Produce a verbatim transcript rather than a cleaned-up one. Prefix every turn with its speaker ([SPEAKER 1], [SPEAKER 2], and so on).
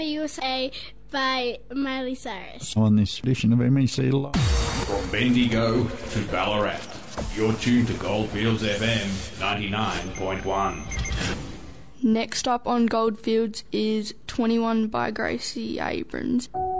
[SPEAKER 1] U S A by Miley Cyrus.
[SPEAKER 2] On this edition of M E C Live.
[SPEAKER 3] From Bendigo to Ballarat, you're tuned to Goldfields F M ninety-nine point one.
[SPEAKER 4] Next up on Goldfields is twenty-one by Gracie Abrams.